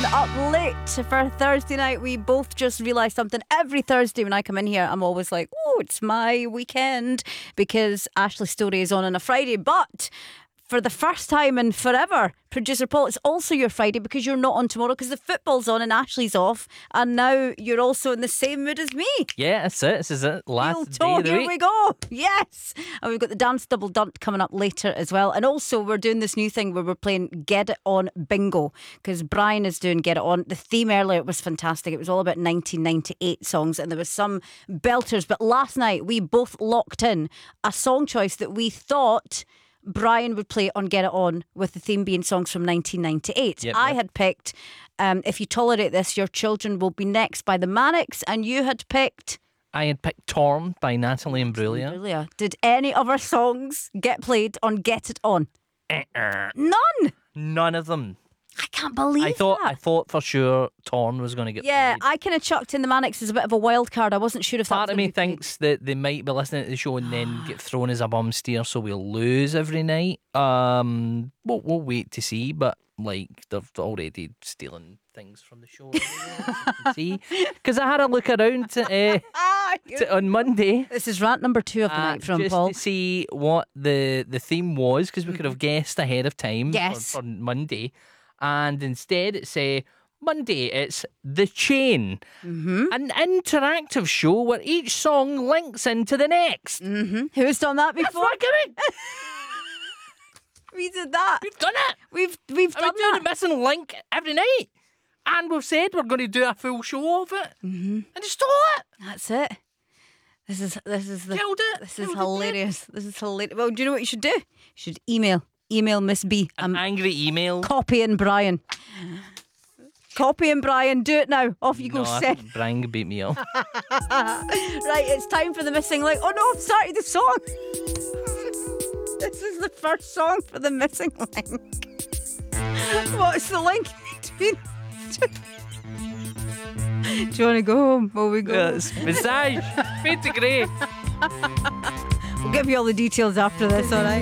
up late for Thursday night. We both just realised something. Every Thursday when I come in here, I'm always like, oh, it's my weekend, because Ashley's story is on a Friday. But for the first time in forever, producer Paul, it's also your Friday because you're not on tomorrow because the football's on and Ashley's off, and now you're also in the same mood as me. Yeah, that's it. This is it. Last day of the Here week. we go. Yes. And we've got the Dance Double Dunt coming up later as well. And also we're doing this new thing where we're playing Get It On Bingo, because Brian is doing Get It On. The theme earlier was fantastic. It was all about 1998 songs and there was some belters. But last night we both locked in a song choice that we thought Brian would play on Get It On, with the theme being songs from 1998. Yep. I had picked If You Tolerate This, Your Children Will Be Next by the Manics, and you had picked... I had picked Torn by Natalie Imbruglia. Did any of our songs get played on Get It On? None. None of them. I can't believe I thought that. for sure Torn was going to get Yeah, played. I kind of chucked in the Manics as a bit of a wild card. I wasn't sure if that Part was of me gonna be played. thinks that they might be listening to the show and then get thrown as a bum steer, so we'll lose every night. We'll wait to see, but like they're already stealing things from the show. See, because I had a look around on Monday. This is rant number 2 of the night from just Paul. to see what the theme was, because we could have guessed ahead of time. Yes. for Monday, and instead it's Monday, it's The Chain, an interactive show where each song links into the next. Who's done that before? That's what We did that. we've done it. We've And we're done doing that. a missing link every night, and we've said we're going to do a full show of it, and just stole it. That's it. This is the Killed it. This is Killed it, hilarious. This is hilarious. Well, do you know what you should do? You should email Miss B. An angry email. Copying Brian. Copying Brian. Do it now. Off you go, No, Seth. Brian beat me up. Right, it's time for the missing link. Oh no, I've started the song. This is the first song for the missing link. What's the link between? Do you want to go home? Will we go? Yes, massage, fade to grey. We'll give you all the details after this, alright?